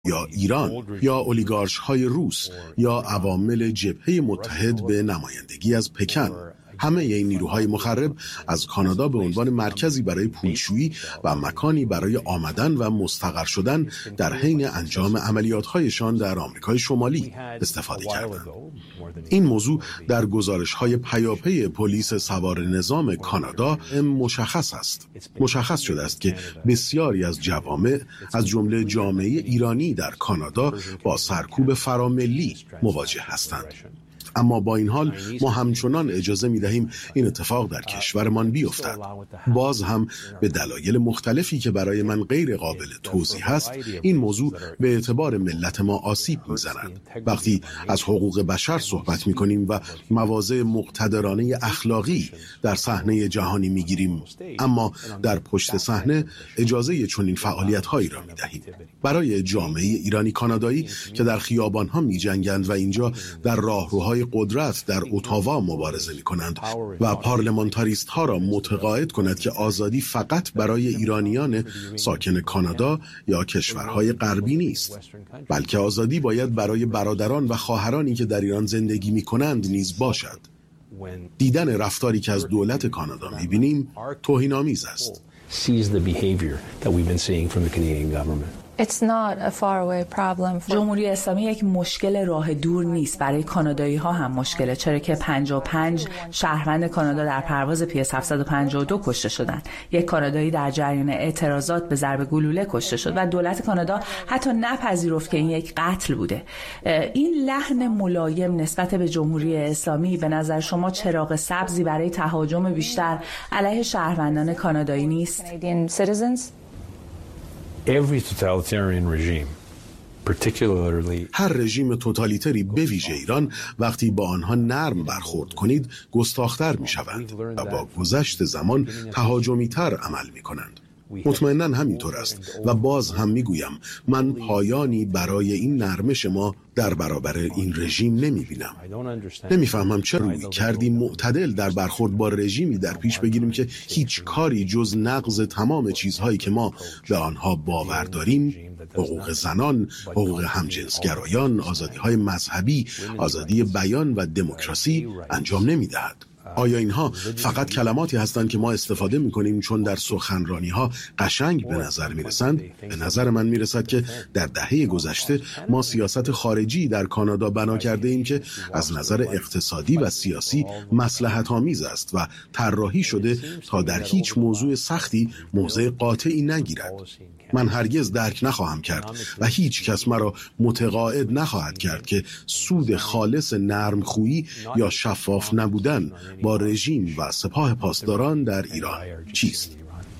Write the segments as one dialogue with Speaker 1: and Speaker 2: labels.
Speaker 1: یا ایران یا اولیگارش‌های روس یا عوامل جبهه متحد به نمایندگی از پکن. همه این نیروهای مخرب از کانادا به عنوان مرکزی برای پولشویی و مکانی برای آمدن و مستقر شدن در حین انجام عملیات‌هایشان در آمریکای شمالی استفاده کردند. این موضوع در گزارش‌های پیاپی پلیس سوار نظام کانادا مشخص است. مشخص شده است که بسیاری از جوامع از جمله جامعه ایرانی در کانادا با سرکوب فراملی مواجه هستند. اما با این حال ما همچنان اجازه می دهیم این اتفاق در کشورمان بیفتد. باز هم به دلایل مختلفی که برای من غیر قابل توضیح است، این موضوع به اعتبار ملت ما آسیب می زند. وقتی از حقوق بشر صحبت می کنیم و مواضع مقتدرانه اخلاقی در صحنه جهانی می گیریم، اما در پشت صحنه اجازه چنین فعالیت هایی را می دهیم. برای جامعه ایرانی کانادایی که در خیابان ها می جنگند و اینجا در راهروهای قدرت در اتاوا مبارزه می کنند و پارلمانتاریست ها را متقاعد کند که آزادی فقط برای ایرانیان ساکن کانادا یا کشورهای غربی نیست، بلکه آزادی باید برای برادران و خواهرانی که در ایران زندگی می کنند نیز باشد. دیدن رفتاری که از دولت کانادا می بینیم توهین‌آمیز است.
Speaker 2: جمهوری اسلامی یک مشکل راه دور نیست، برای کانادایی ها هم مشکله، چرا که 55 شهروند کانادا در پرواز PS 752 کشته شدند. یک کانادایی در جریان اعتراضات به ضرب گلوله کشته شد و دولت کانادا حتی نپذیرفت که این یک قتل بوده. این لحن ملایم نسبت به جمهوری اسلامی به نظر شما چراغ سبزی برای تهاجم بیشتر علیه شهروندان کانادایی نیست؟
Speaker 1: هر رژیم توتالیتری به ویژه ایران وقتی با آنها نرم برخورد کنید گستاخ‌تر می‌شوند و با گذشت زمان تهاجمی‌تر عمل می‌کنند. مطمئناً همینطور است و باز هم میگویم من پایانی برای این نرمش ما در برابر این رژیم نمیبینم. نمیفهمم چرا روی کردی معتدل در برخورد با رژیمی در پیش بگیریم که هیچ کاری جز نقض تمام چیزهایی که ما به آنها باور داریم، حقوق زنان، حقوق همجنسگرایان، آزادی‌های مذهبی، آزادی بیان و دموکراسی انجام نمیدهد. آیا اینها فقط کلماتی هستند که ما استفاده می‌کنیم چون در سخنرانی‌ها قشنگ به نظر می‌رسند؟ به نظر من می‌رسد که در دهه گذشته ما سیاست خارجی در کانادا بنا کرده ایم که از نظر اقتصادی و سیاسی مصلحت‌آمیز است و طراحی شده تا در هیچ موضوع سختی موضع قاطعی نگیرد. من هرگز درک نخواهم کرد و هیچ کس مرا متقاعد نخواهد کرد که سود خالص نرمخویی یا شفاف نبودن با رژیم و سپاه پاسداران در ایران چیست؟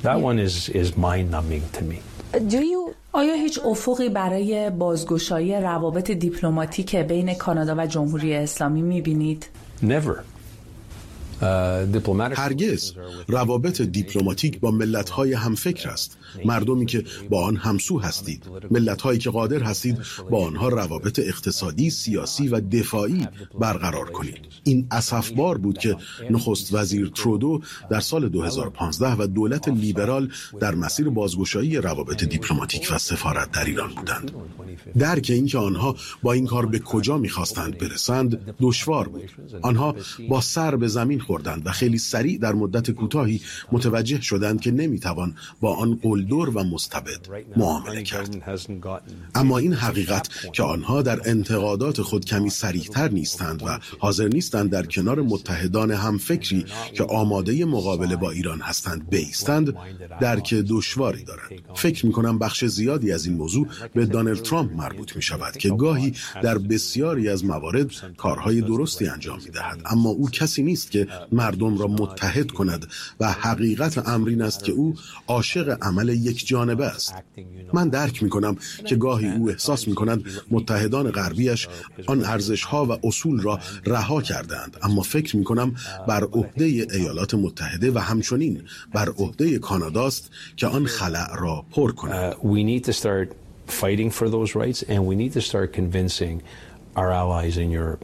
Speaker 2: آیا هیچ افقی برای بازگشایی روابط دیپلماتیک بین کانادا و جمهوری اسلامی می‌بینید؟
Speaker 1: هرگز. روابط دیپلماتیک با ملت‌های همفکر است، مردمی که با آن همسو هستید، ملت‌هایی که قادر هستید با آنها روابط اقتصادی، سیاسی و دفاعی برقرار کنید. این اسفبار بود که نخست وزیر ترودو در سال 2015 و دولت لیبرال در مسیر بازگشایی روابط دیپلماتیک و سفارت در ایران بودند. درک اینکه آنها با این کار به کجا می‌خواستند برسند دشوار بود. آنها با سر به زمین خوردند و خیلی سریع در مدت کوتاهی متوجه شدند که نمیتوان با آن قلدر و مستبد معامله کرد. اما این حقیقت که آنها در انتقادات خود کمی صریح‌تر نیستند و حاضر نیستند در کنار متحدان همفکری که آماده مقابله با ایران هستند بایستند، درک دشواری دارند. فکر می‌کنم بخش زیادی از این موضوع به دونالد ترامپ مربوط می‌شود که گاهی در بسیاری از موارد کارهای درستی انجام می‌دهد، اما او کسی نیست که مردم را متحد کند و حقیقت امر این است که او عاشق عمل یک جانبه است. من درک می‌کنم که گاهی او احساس می‌کند متحدان غربیش آن ارزش‌ها و اصول را رها کردند، اما فکر می‌کنم بر عهده ایالات متحده و همچنین بر عهده کاناداست که آن خلأ را پر کند.
Speaker 3: We need to start fighting for those rights and we need to start convincing our allies in Europe.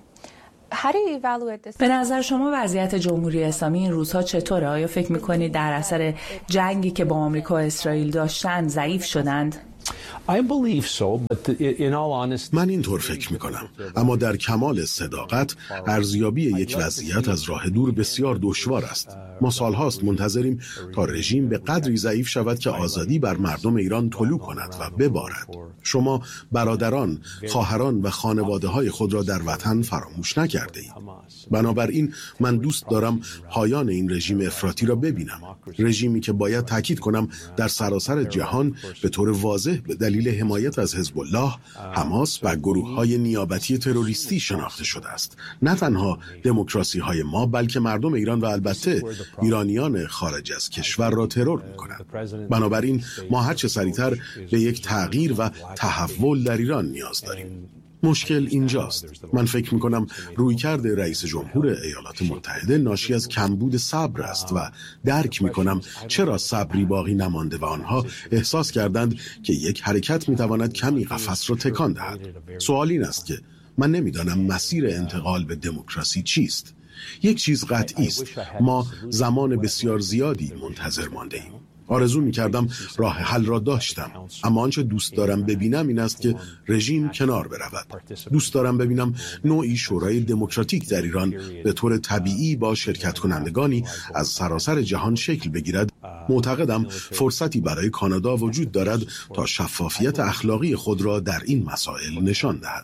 Speaker 2: به نظر شما وضعیت جمهوری اسلامی این روزها چطوره؟ آیا فکر میکنید در اثر جنگی که با آمریکا و اسرائیل داشتن ضعیف شدند؟
Speaker 1: من اینطور فکر میکنم، اما در کمال صداقت ارزیابی یک وضعیت از راه دور بسیار دشوار است. ما سالهاست منتظریم تا رژیم به قدری ضعیف شود که آزادی بر مردم ایران طلوع کند و ببارد. شما برادران، خواهران و خانواده‌های خود را در وطن فراموش نکرده اید. بنابراین من دوست دارم پایان این رژیم افراطی را ببینم. رژیمی که باید تاکید کنم در سراسر جهان به طور واضح به دلیل حمایت از حزب الله، حماس و گروه‌های نیابتی تروریستی شناخته شده است. نه تنها دموکراسی‌های ما بلکه مردم ایران و البته ایرانیان خارج از کشور را ترور می‌کنند. بنابراین ما هر چه سریعتر به یک تغییر و تحول در ایران نیاز داریم. مشکل اینجاست. من فکر میکنم رویکرد رئیس جمهور ایالات متحده ناشی از کمبود صبر است و درک میکنم چرا صبری باقی نمانده و آنها احساس کردند که یک حرکت میتواند کمی قفس را تکان دهد. سوال این است که من نمیدانم مسیر انتقال به دموکراسی چیست. یک چیز قطعی است، ما زمان بسیار زیادی منتظر مانده ایم. آرزو می‌کردم راه حل را داشتم، اما آنچه دوست دارم ببینم این است که رژیم کنار برود. دوست دارم ببینم نوعی شورای دموکراتیک در ایران به طور طبیعی با شرکت کنندگانی از سراسر جهان شکل بگیرد. معتقدم فرصتی برای کانادا وجود دارد تا شفافیت اخلاقی خود را در این مسائل نشان دهد.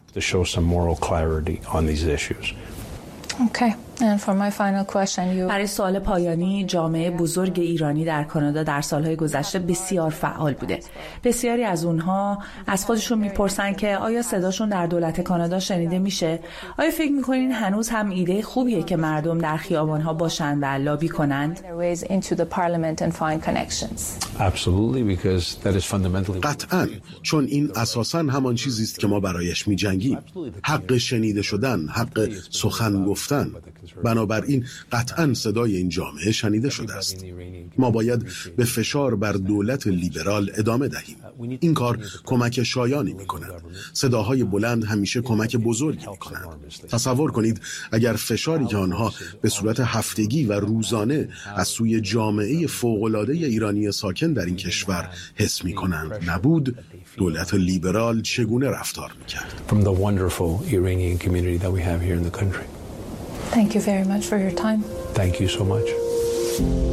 Speaker 2: Okay. And for my final question, برای سوال پایانی، جامعه بزرگ ایرانی در کانادا در سالهای گذشته بسیار فعال بوده. بسیاری از اونها از خودشون میپرسن که آیا صداشون در دولت کانادا شنیده میشه؟ آیا فکر میکنین هنوز هم ایده خوبیه که مردم در خیابانها باشن و لابی کنند؟
Speaker 1: قطعاً، چون این اساساً همان چیزی است که ما برایش میجنگیم. حق شنیده شدن، حق سخن گفتن. بنابراین قطعاً صدای این جامعه شنیده شده است. ما باید به فشار بر دولت لیبرال ادامه دهیم. این کار کمک شایانی می‌کند. صداهای بلند همیشه کمک بزرگی می‌کنند. تصور کنید اگر فشاری که آنها به صورت هفتگی و روزانه از سوی جامعه فوق‌العاده ایرانی ساکن در این کشور حس می‌کنند نبود، دولت لیبرال چگونه رفتار می‌کرد؟
Speaker 3: From the wonderful Iranian community that we have here in the country.
Speaker 2: Thank you very much for your time.
Speaker 3: Thank you so much.